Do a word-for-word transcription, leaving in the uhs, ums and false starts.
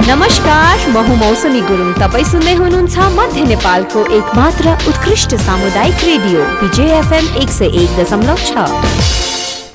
नमस्कार, म हुँ मौसमी गुरुङ। तपाई सुन्दै हुनुहुन्छ मध्य नेपालको एकमात्र उत्कृष्ट सामुदायिक रेडियो विजय एफएम एक सय एक दशमलव छ।